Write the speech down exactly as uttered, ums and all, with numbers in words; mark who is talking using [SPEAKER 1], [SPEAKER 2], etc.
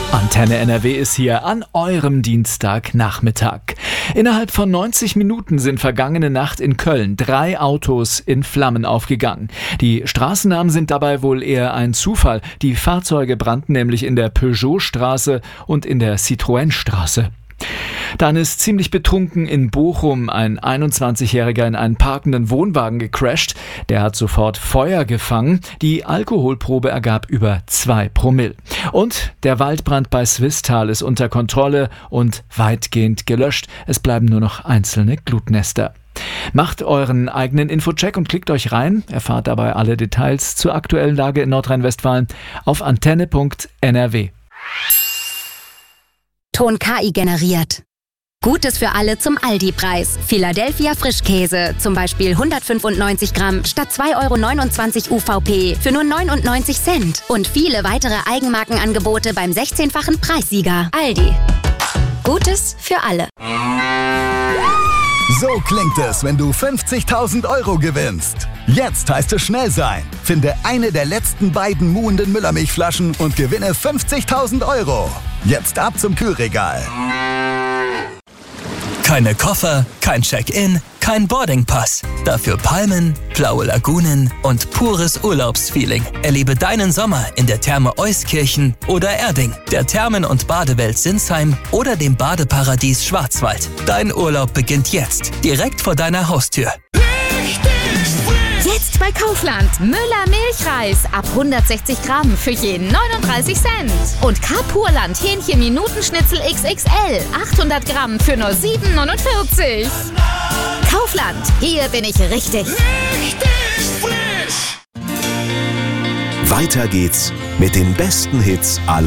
[SPEAKER 1] Antenne N R W ist hier an eurem Dienstagnachmittag. Innerhalb von neunzig Minuten sind vergangene Nacht in Köln drei Autos in Flammen aufgegangen. Die Straßennamen sind dabei wohl eher ein Zufall. Die Fahrzeuge brannten nämlich in der Peugeot-Straße und in der Citroën-Straße. Dann ist ziemlich betrunken in Bochum ein einundzwanzigjähriger in einen parkenden Wohnwagen gecrasht. Der hat sofort Feuer gefangen. Die Alkoholprobe ergab über zwei Promille. Und der Waldbrand bei Swisttal ist unter Kontrolle und weitgehend gelöscht. Es bleiben nur noch einzelne Glutnester. Macht euren eigenen Infocheck und klickt euch rein. Erfahrt dabei alle Details zur aktuellen Lage in Nordrhein-Westfalen auf antenne punkt n r w.
[SPEAKER 2] Ton K I generiert. Gutes für alle zum Aldi-Preis. Philadelphia Frischkäse, zum Beispiel hundertfünfundneunzig Gramm statt zwei Euro neunundzwanzig U V P für nur neunundneunzig Cent. Und viele weitere Eigenmarkenangebote beim sechzehnfachen Preissieger. Aldi. Gutes für alle.
[SPEAKER 3] So klingt es, wenn du fünfzigtausend Euro gewinnst. Jetzt heißt es schnell sein. Finde eine der letzten beiden muhenden Müllermilchflaschen und gewinne fünfzigtausend Euro. Jetzt ab zum Kühlregal.
[SPEAKER 4] Keine Koffer, kein Check-in, kein Boardingpass. Dafür Palmen, blaue Lagunen und pures Urlaubsfeeling. Erlebe deinen Sommer in der Therme Euskirchen oder Erding, der Thermen- und Badewelt Sinsheim oder dem Badeparadies Schwarzwald. Dein Urlaub beginnt jetzt, direkt vor deiner Haustür.
[SPEAKER 5] Jetzt bei Kaufland. Müller Milchreis ab hundertsechzig Gramm für jeden neununddreißig Cent. Und Carpurland Hähnchen Minutenschnitzel X X L achthundert Gramm für nur sieben neunundvierzig. Kaufland, hier bin ich richtig.
[SPEAKER 6] Richtig frisch.
[SPEAKER 7] Weiter geht's mit den besten Hits aller